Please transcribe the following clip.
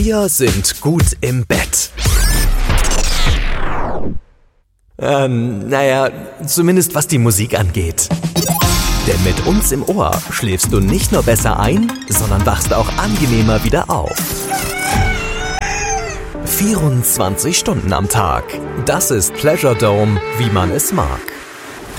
Wir sind gut im Bett. Zumindest was die Musik angeht. Denn mit uns im Ohr schläfst du nicht nur besser ein, sondern wachst auch angenehmer wieder auf. 24 Stunden am Tag. Das ist Pleasure Dome, wie man es mag.